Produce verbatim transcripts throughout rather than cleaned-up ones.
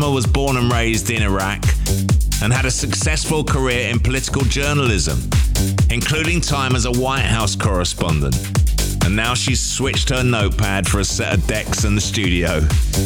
Madonna was born and raised in Iraq and had a successful career in political journalism, including time as a White House correspondent. And now she's switched her notepad for a set of decks in the studio.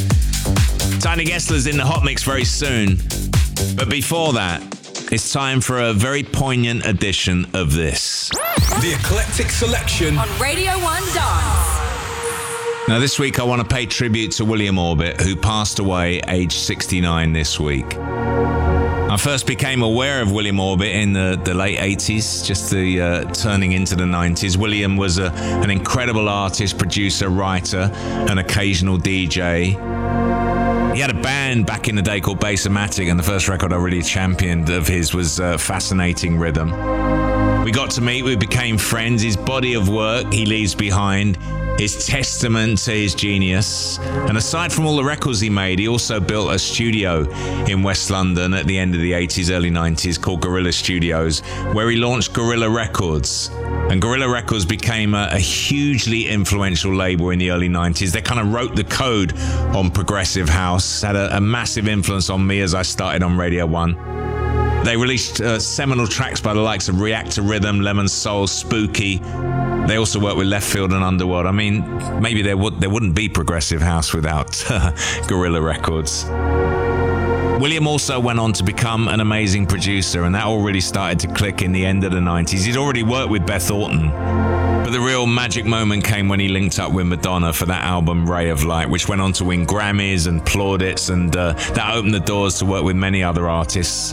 Tiny Gessler's in the hot mix very soon. But before that, it's time for a very poignant edition of this. The Eclectic Selection on Radio one Dance. Now this week I want to pay tribute to William Orbit, who passed away aged sixty-nine this week. I first became aware of William Orbit in the, the late eighties, just the uh, turning into the nineties. William was a, an incredible artist, producer, writer, an occasional D J. He had a band back in the day called Bassomatic, and the first record I really championed of his was uh, Fascinating Rhythm. We got to meet, we became friends. His body of work he leaves behind is testament to his genius. And aside from all the records he made, he also built a studio in West London at the end of the eighties, early nineties called Gorilla Studios, where he launched Gorilla Records. And Gorilla Records became a, a hugely influential label in the early nineties. They kind of wrote the code on progressive house, had a, a massive influence on me as I started on Radio one. They released uh, seminal tracks by the likes of Reactor Rhythm, Lemon Soul, Spooky. They also worked with Left Field and Underworld. I mean, maybe there would there wouldn't be progressive house without uh, Gorilla Records. William also went on to become an amazing producer, and that all really started to click in the end of the nineties. He'd already worked with Beth Orton, but the real magic moment came when he linked up with Madonna for that album Ray of Light, which went on to win Grammys and plaudits, and uh, that opened the doors to work with many other artists.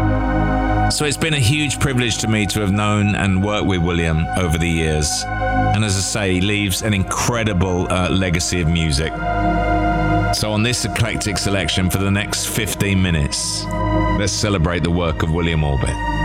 So it's been a huge privilege to me to have known and worked with William over the years. And as I say, he leaves an incredible uh, legacy of music. So on this eclectic selection for the next fifteen minutes, let's celebrate the work of William Orbit.